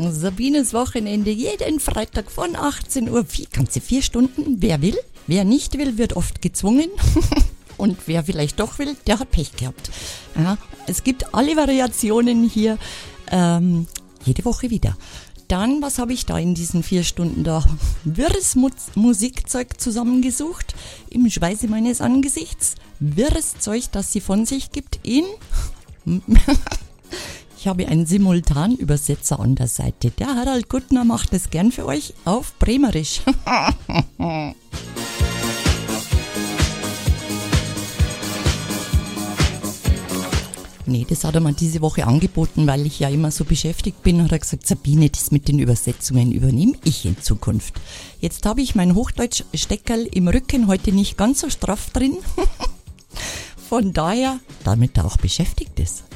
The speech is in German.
Sabines Wochenende, jeden Freitag von 18 Uhr, ganze 4 Stunden. Wer will, wer nicht will, wird oft gezwungen. Und wer vielleicht doch will, der hat Pech gehabt. Ja, es gibt alle Variationen hier, jede Woche wieder. Dann, was habe ich da in diesen 4 Stunden da? Wirres Musikzeug zusammengesucht, im Schweiße meines Angesichts. Wirres Zeug, das sie von sich gibt in... Ich habe einen Simultanübersetzer an der Seite. Der Harald Guttner macht es gern für euch auf Bremerisch. Nee, das hat er mir diese Woche angeboten, weil ich ja immer so beschäftigt bin. Hat er gesagt, Sabine, das mit den Übersetzungen übernehme ich in Zukunft. Jetzt habe ich mein Hochdeutsch-Steckerl im Rücken heute nicht ganz so straff drin. Von daher, damit er auch beschäftigt ist.